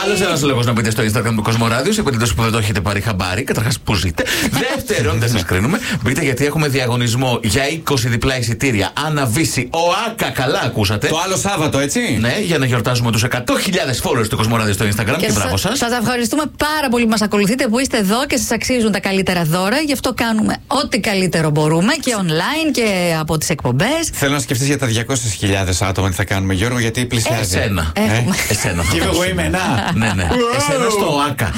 Άλλος ένας λόγος να μπείτε στο Instagram του Κοσμοράδιο, σε περίπτωση που δεν το έχετε πάρει χαμπάρι. Καταρχάς, που ζείτε. Δεύτερον, δεν σας κρίνουμε. Μπείτε γιατί έχουμε διαγωνισμό για 20 διπλά εισιτήρια. Αναβήσει ο Άκα, καλά ακούσατε. Το άλλο Σάββατο, έτσι. Ναι, για να γιορτάζουμε τους 100.000 followers του Κοσμοράδιο στο Instagram. Και μπράβο σας. Σας ευχαριστούμε πάρα πολύ που μας ακολουθείτε, που είστε εδώ και σας αξίζουν τα καλύτερα δώρα. Γι' αυτό κάνουμε ό,τι καλύτερο μπορούμε και online και από τις εκπομπές. Θέλω να σκεφτείς για τα 200.000 άτομα τι θα κάνουμε, Γιώργο, γιατί πλησιάζει. Εσένα. Εσένα. Giveaway με ένα. Ναι. Εσένα στο Άκα.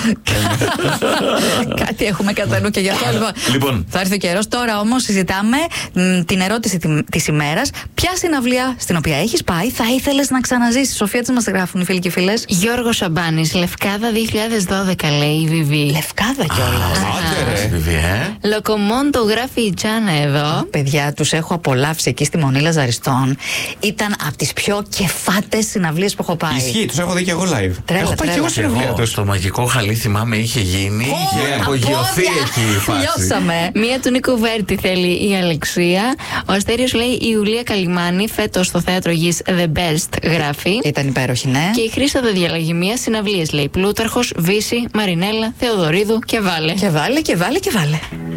Κάτι έχουμε κατά νου και γι' αυτό. Λοιπόν. Θα έρθει ο καιρός. Τώρα όμως συζητάμε την ερώτηση της ημέρας. Ποια συναυλία στην οποία έχεις πάει θα ήθελες να ξαναζήσεις? Σοφία, τι μας γράφουν οι φίλοι και οι φίλες? Γιώργο Σαμπάνης, Λευκάδα 2012 λέει η Βιβί. Λευκάδα κιόλας. Λοκομόντο γράφει η Τζάνα εδώ. Παιδιά, τους έχω απολαύσει εκεί στη Μονή Λαζαριστών. Ήταν από τις πιο κεφάτες συναυλίες που έχω πάει. Ισχύει, τους έχω δει και εγώ live. Τρέλα, Έχω πάει και εγώ συναυλία τους. Το μαγικό χαλί, θυμάμαι, είχε γίνει. Είχε απογειωθεί εκεί η φάση. Λιώσαμε. Μία του Νίκου Βέρτη θέλει η Αλεξία. Ο Αστέριος λέει η Ιουλία Καλιμάνη, φέτος στο Θέατρο Γης The Best γράφει. Ήταν υπέροχη, ναι. Και η Χρήστα Διαλλαγημία συναυλίες λέει Πλούταρχος, Βύση, Μαρινέλα, Θεοδωρίδου και Βάλε. Και βάλε.